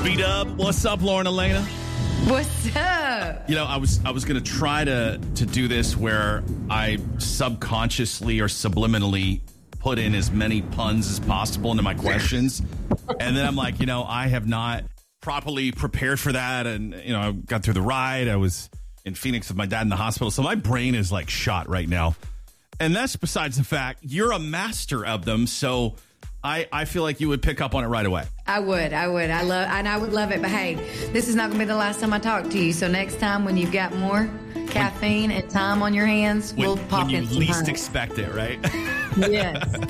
B-Dub, what's up, Lauren Elena? What's up? You know, I was going to try to do this where I subconsciously or subliminally put in as many puns as possible into my questions. And then I'm like, I have not properly prepared for that. And, I got through the ride. I was in Phoenix with my dad in the hospital. So my brain is like shot right now. And that's besides the fact you're a master of them. So I feel like you would pick up on it right away. I would. I would love it. But hey, this is not going to be the last time I talk to you. So next time when you've got more caffeine and time on your hands, we'll pop in some when you least puns. expect it, right? Yes.